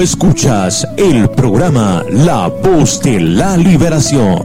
escuchas el programa La Voz de la Liberación.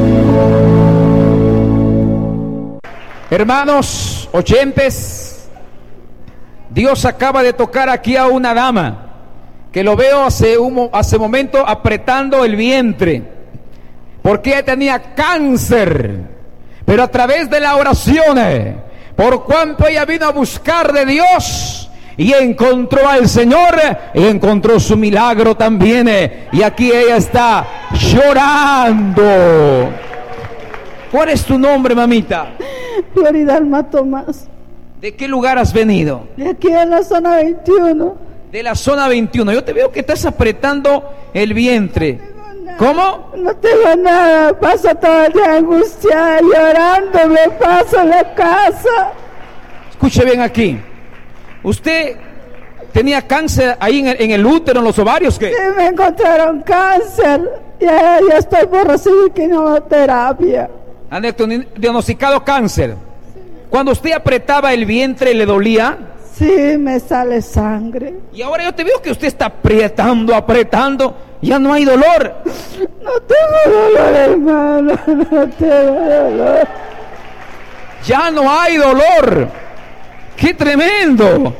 Hermanos, oyentes, Dios acaba de tocar aquí a una dama que lo veo hace momento apretando el vientre, porque ella tenía cáncer, pero a través de la oración, por cuanto ella vino a buscar de Dios y encontró al Señor, y encontró su milagro también, y aquí ella está llorando. ¿Cuál es tu nombre, mamita? Floridalma Tomás. ¿De qué lugar has venido? De aquí en la zona 21. De la zona 21. Yo te veo que estás apretando el vientre. ¿Cómo? No tengo nada, paso todo el día angustiada, llorando, me paso en la casa. Escuche bien aquí. ¿Usted tenía cáncer ahí en el útero, en los ovarios? ¿Qué? Sí, me encontraron cáncer. Ya estoy por recibir quimioterapia. Han diagnosticado cáncer. Cuando usted apretaba el vientre, ¿le dolía? Sí, me sale sangre. Y ahora yo te veo que usted está apretando. Ya no hay dolor. No tengo dolor, hermano. No tengo dolor. Ya no hay dolor. ¡Qué tremendo!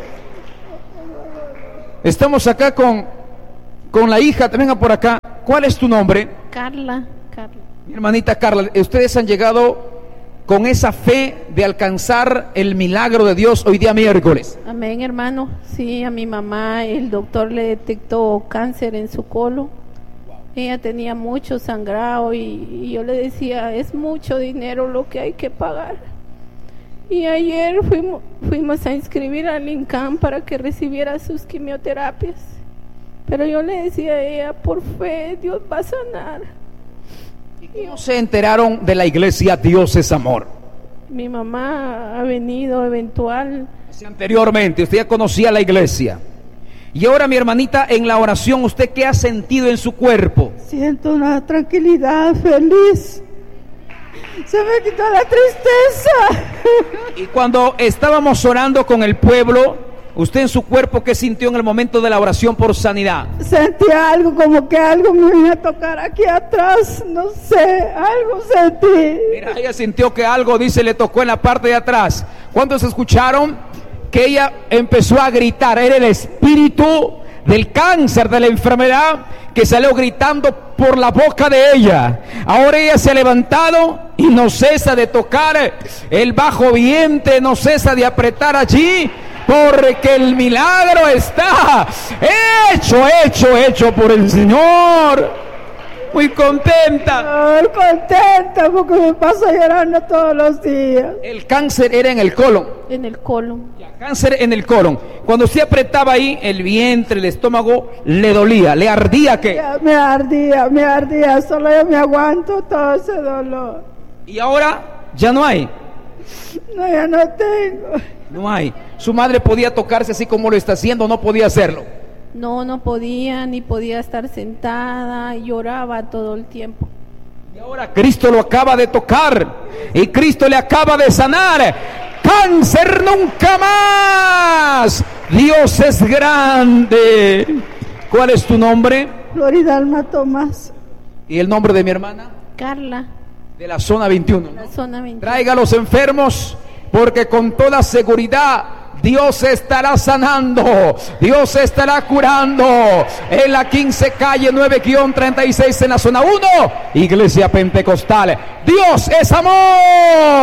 Estamos acá con la hija. Venga por acá. ¿Cuál es tu nombre? Carla. Mi hermanita Carla, ustedes han llegado con esa fe de alcanzar el milagro de Dios hoy día miércoles. Amén, hermano. Sí, a mi mamá el doctor le detectó cáncer en su colon. Ella tenía mucho sangrado y yo le decía, es mucho dinero lo que hay que pagar. Y ayer fuimos a inscribir al INCAN para que recibiera sus quimioterapias. Pero yo le decía a ella, por fe, Dios va a sanar. ¿Y cómo se enteraron de la iglesia Dios es Amor? Mi mamá ha venido eventual. Anteriormente, usted ya conocía la iglesia. Y ahora, mi hermanita, en la oración, ¿usted qué ha sentido en su cuerpo? Siento una tranquilidad, feliz. Se me quitó la tristeza. Y cuando estábamos orando con el pueblo, ¿usted en su cuerpo qué sintió en el momento de la oración por sanidad? Sentí algo, como que algo me iba a tocar aquí atrás, no sé, algo sentí. Mira, ella sintió que algo, dice, le tocó en la parte de atrás. ¿Cuántos escucharon que ella empezó a gritar? Era el espíritu del cáncer, de la enfermedad, que salió gritando por la boca de ella. Ahora ella se ha levantado y no cesa de tocar el bajo vientre, no cesa de apretar allí, porque el milagro está hecho por el Señor. Muy contenta. Muy contenta porque me paso llorando todos los días. El cáncer era en el colon. En el colon. Cáncer en el colon. Cuando usted apretaba ahí el vientre, el estómago, le dolía, le ardía. ¿Qué? Me ardía. Solo yo me aguanto todo ese dolor. Y ahora ya no hay. No, ya no tengo. No hay. Su madre podía tocarse así como lo está haciendo, no podía hacerlo. No podía, ni podía estar sentada, lloraba todo el tiempo. Y ahora Cristo lo acaba de tocar y Cristo le acaba de sanar. Cáncer nunca más. Dios es grande. ¿Cuál es tu nombre? Floridalma Tomás. ¿Y el nombre de mi hermana? Carla. De la zona 21. La zona 21. Traiga a los enfermos, porque con toda seguridad Dios estará sanando, Dios estará curando. En la 15 calle 9-36 en la zona 1, Iglesia Pentecostal. Dios es amor.